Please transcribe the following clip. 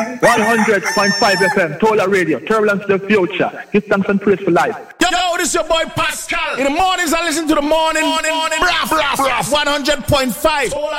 100.5 FM, Tola Radio, Turbulence to the Future. Give thanks and praise for life. Yo, this is your boy Pascal. In the mornings I listen to the morning. Braff, 100.5.